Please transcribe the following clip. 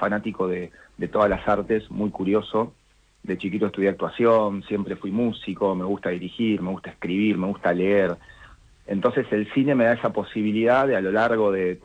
fanático de todas las artes, muy curioso. De chiquito estudié actuación, siempre fui músico, me gusta dirigir, me gusta escribir, me gusta leer. Entonces el cine me da esa posibilidad de a lo largo de